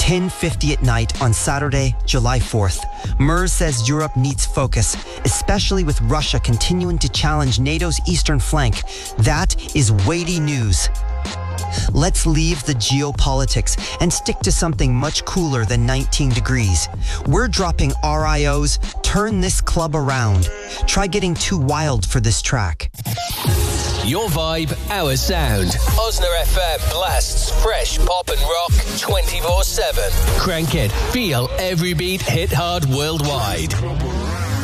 10:50 at night on Saturday, July 4th. Merz says Europe needs focus, especially with Russia continuing to challenge NATO's eastern flank. That is weighty news. Let's leave the geopolitics and stick to something much cooler than 19 degrees. We're dropping RIOs, turn this club around. Try getting too wild for this track. Your vibe, our sound. Osner FM blasts fresh pop and rock 24/7. Crank it, feel every beat hit hard worldwide.